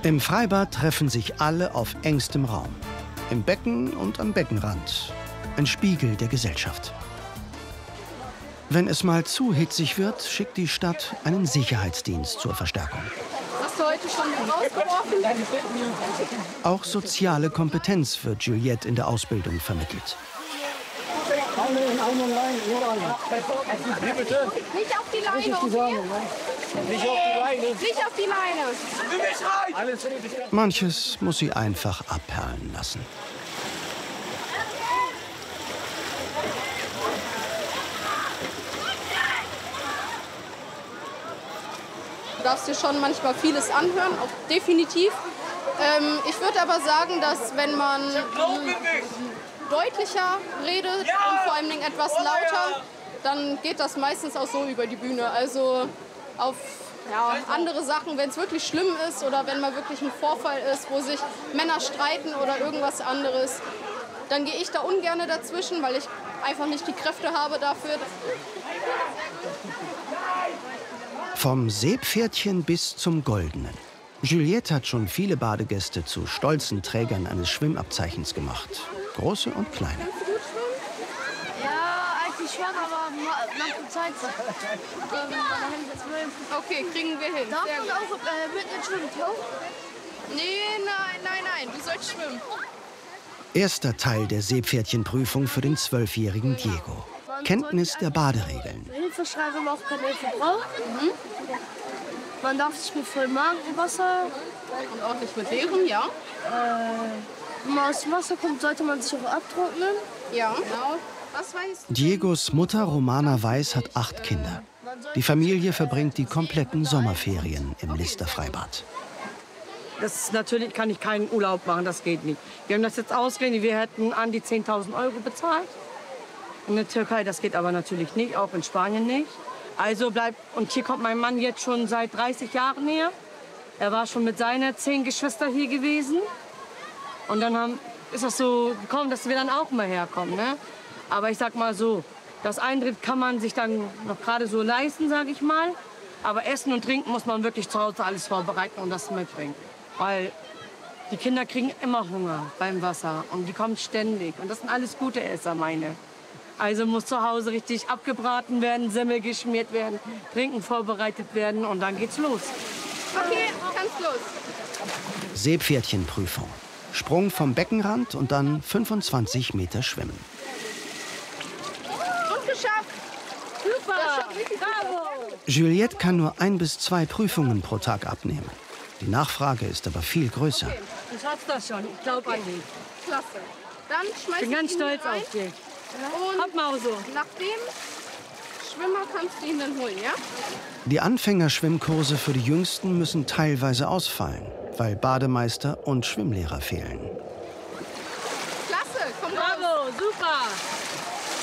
Im Freibad treffen sich alle auf engstem Raum. Im Becken und am Beckenrand. Ein Spiegel der Gesellschaft. Wenn es mal zu hitzig wird, schickt die Stadt einen Sicherheitsdienst zur Verstärkung. Hast du heute schon rausgeworfen? Auch soziale Kompetenz wird Juliette in der Ausbildung vermittelt. Nicht auf die Leine, okay? Nicht auf die Leine. Manches muss sie einfach abperlen lassen. Du darfst dir schon manchmal vieles anhören, auch definitiv. Ich würde aber sagen, dass wenn man deutlicher redet und vor allem etwas lauter, dann geht das meistens auch so über die Bühne. Also auf andere Sachen, wenn es wirklich schlimm ist oder wenn mal wirklich ein Vorfall ist, wo sich Männer streiten oder irgendwas anderes, dann gehe ich da ungern dazwischen, weil ich einfach nicht die Kräfte habe dafür. Vom Seepferdchen bis zum Goldenen. Juliette hat schon viele Badegäste zu stolzen Trägern eines Schwimmabzeichens gemacht. Große und kleine. Ja, eigentlich schon, aber nach der Zeit. Okay, kriegen wir hin. Darf Sehr man gut. auch mit ins Schwimmen tauchen? Nee, nein, du sollst schwimmen. Erster Teil der Seepferdchenprüfung für den 12-jährigen Diego. Kenntnis der Baderegeln. Hilfe schreiben, wenn man auch keine Hilfe braucht. Man darf sich mit vollem Magen im Wasser. Und ordentlich mit leeren, ja. Wenn man aus dem Wasser kommt, sollte man sich auch abtrocknen. Ja, genau. Was weißt du? Diegos Mutter Romana Weiß hat 8 Kinder. Die Familie verbringt die kompletten Sommerferien im Lister Freibad. Das ist natürlich, kann ich keinen Urlaub machen, das geht nicht. Wir haben das jetzt ausgerechnet, wir hätten an die 10.000 € bezahlt. In der Türkei, das geht aber natürlich nicht, auch in Spanien nicht. Also und hier kommt mein Mann jetzt schon seit 30 Jahren her. Er war schon mit seinen 10 Geschwistern hier gewesen. Und dann ist das so gekommen, dass wir dann auch mal herkommen. Ne? Aber ich sag mal so, das Eintritt kann man sich dann noch gerade so leisten, sag ich mal. Aber Essen und Trinken muss man wirklich zu Hause alles vorbereiten und das mitbringen. Weil die Kinder kriegen immer Hunger beim Wasser und die kommen ständig. Und das sind alles gute Esser, meine. Also muss zu Hause richtig abgebraten werden, Semmel geschmiert werden, Trinken vorbereitet werden und dann geht's los. Okay, kannst los. Seepferdchenprüfung. Sprung vom Beckenrand und dann 25 Meter schwimmen. Und geschafft. Super! Bravo! Juliette kann nur 1 bis 2 Prüfungen pro Tag abnehmen. Die Nachfrage ist aber viel größer. Du schaffst das schon, ich glaube an dich. Klasse. Dann schmeiß Ich bin ganz ihn stolz rein. auf dich. Und Hopp, Mauso. nach dem Schwimmer kannst du ihn dann holen, ja? Die Anfängerschwimmkurse für die Jüngsten müssen teilweise ausfallen, weil Bademeister und Schwimmlehrer fehlen. Klasse, komm raus. Bravo, super.